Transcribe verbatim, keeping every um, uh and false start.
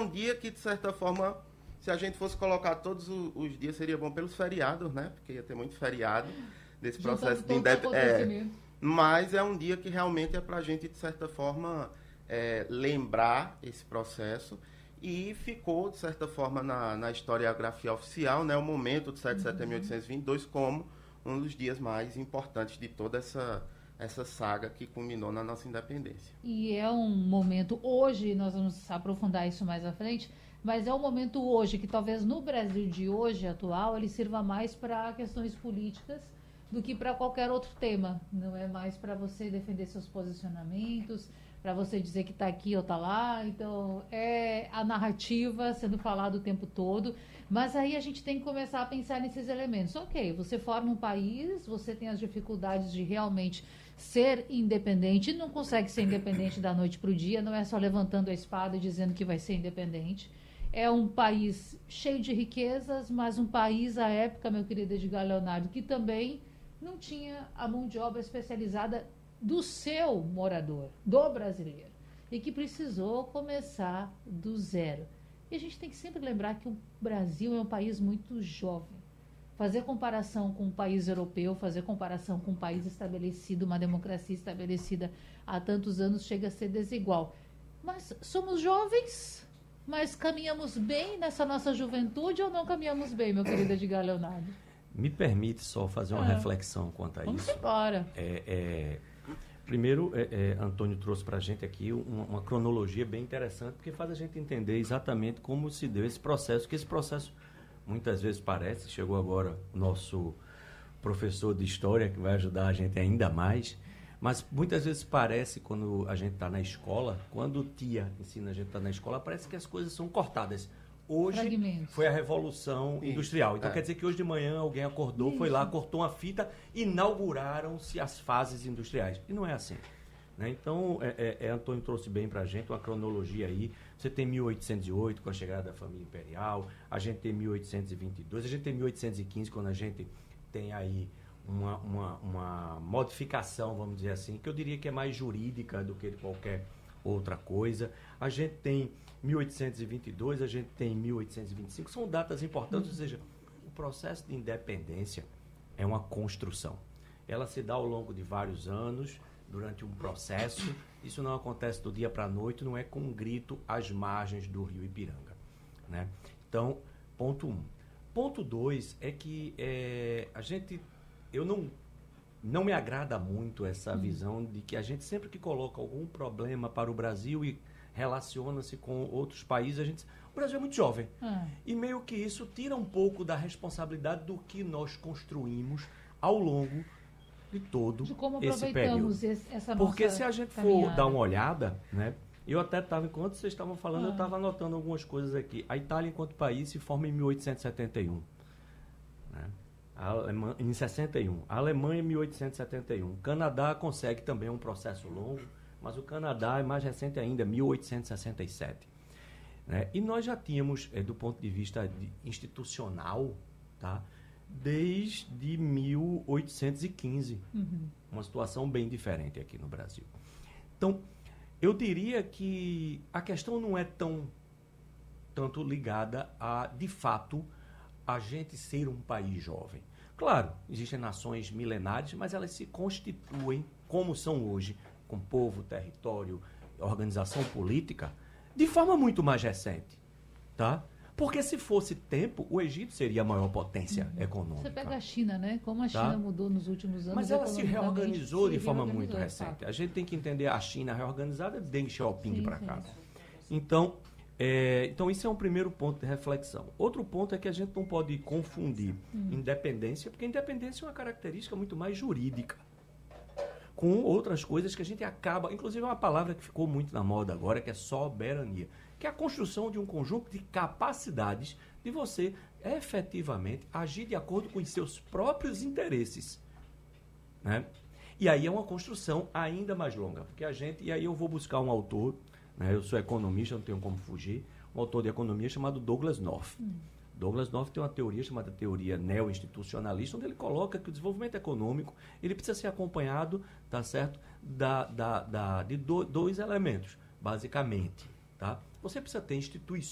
um dia que, de certa forma, se a gente fosse colocar todos os, os dias, seria bom pelos feriados, né? Porque ia ter muito feriado desse processo de independência. É, mas é um dia que realmente é para a gente, de certa forma, é, lembrar esse processo. E ficou, de certa forma, na, na historiografia oficial, né, o momento de sete de setembro de mil oitocentos e vinte e dois como um dos dias mais importantes de toda essa, essa saga que culminou na nossa independência. E é um momento, hoje, nós vamos aprofundar isso mais à frente, mas é um momento hoje que talvez no Brasil de hoje, atual, ele sirva mais para questões políticas do que para qualquer outro tema. Não é mais para você defender seus posicionamentos, para você dizer que está aqui ou está lá. Então, é a narrativa sendo falada o tempo todo. Mas aí a gente tem que começar a pensar nesses elementos. Ok, você forma um país, você tem as dificuldades de realmente ser independente, não consegue ser independente da noite para o dia, não é só levantando a espada e dizendo que vai ser independente. É um país cheio de riquezas, mas um país, à época, meu querido Edgar Leonardo, que também não tinha a mão de obra especializada do seu morador, do brasileiro, e que precisou começar do zero. E a gente tem que sempre lembrar que o Brasil é um país muito jovem. Fazer comparação com um país europeu, fazer comparação com um país estabelecido, uma democracia estabelecida há tantos anos, chega a ser desigual. Mas somos jovens, mas caminhamos bem nessa nossa juventude ou não caminhamos bem, meu querido Edgar Leonardo? Me permite só fazer uma é. reflexão quanto a Vamos isso. Vamos embora. É, é, primeiro, é, é, Antônio trouxe para a gente aqui uma, uma cronologia bem interessante, porque faz a gente entender exatamente como se deu esse processo, que esse processo muitas vezes parece, chegou agora o nosso professor de história, que vai ajudar a gente ainda mais, mas muitas vezes parece, quando a gente está na escola, quando o tia ensina a gente a estar tá na escola, parece que as coisas são cortadas. Hoje Fragmentos. Foi a Revolução Isso. Industrial. Então é. quer dizer que hoje de manhã alguém acordou, Isso. foi lá, cortou uma fita, inauguraram-se as fases industriais. E não é assim. Né? Então, é, é, é, Antônio trouxe bem para a gente uma cronologia aí. Você tem mil oitocentos e oito, com a chegada da família imperial. A gente tem mil oitocentos e vinte e dois. A gente tem mil oitocentos e quinze, quando a gente tem aí uma, uma, uma modificação, vamos dizer assim, que eu diria que é mais jurídica do que qualquer outra coisa. A gente tem mil oitocentos e vinte e dois, a gente tem mil oitocentos e vinte e cinco, são datas importantes, ou seja, o processo de independência é uma construção. Ela se dá ao longo de vários anos, durante um processo, isso não acontece do dia para a noite, não é com um grito às margens do rio Ipiranga. Né? Então, ponto um. Ponto dois é que é, a gente, eu não, não me agrada muito essa visão de que a gente sempre que coloca algum problema para o Brasil e relaciona-se com outros países, a gente, o Brasil é muito jovem. É. E meio que isso tira um pouco da responsabilidade do que nós construímos ao longo de todo de como esse período. Esse, essa Porque se a gente caminhada. for dar uma olhada, né, eu até estava, enquanto vocês estavam falando, ah. eu estava anotando algumas coisas aqui. A Itália, enquanto país, se forma em mil oitocentos e setenta e um. Né? A Alemanha, em sessenta e um. A Alemanha em mil oitocentos e setenta e um. O Canadá consegue também um processo longo, mas o Canadá é mais recente ainda, mil oitocentos e sessenta e sete. Né? E nós já tínhamos, é, do ponto de vista de, institucional, tá, desde mil oitocentos e quinze, uhum. uma situação bem diferente aqui no Brasil. Então, eu diria que a questão não é tão tanto ligada a, de fato, a gente ser um país jovem. Claro, existem nações milenares, mas elas se constituem, como são hoje, com povo, território, organização política, de forma muito mais recente, tá? Porque se fosse tempo, o Egito seria a maior potência uhum. econômica. Você pega a China, né? Como a tá? China mudou nos últimos anos. Mas ela se reorganizou se de forma reorganizou, muito é recente. fato. A gente tem que entender a China reorganizada de Deng Xiaoping para cá. Sim. Então, é, então, isso é um primeiro ponto de reflexão. Outro ponto é que a gente não pode confundir hum. independência, porque independência é uma característica muito mais jurídica, com outras coisas que a gente acaba, inclusive é uma palavra que ficou muito na moda agora, que é soberania, que é a construção de um conjunto de capacidades de você efetivamente agir de acordo com os seus próprios interesses. Né? E aí é uma construção ainda mais longa, porque a gente, e aí eu vou buscar um autor, né, eu sou economista, não tenho como fugir, um autor de economia chamado Douglas North. Hum. Douglas North tem uma teoria chamada teoria neo-institucionalista, onde ele coloca que o desenvolvimento econômico ele precisa ser acompanhado, tá certo, da, da, da, de do, dois elementos, basicamente. Tá? Você precisa ter instituições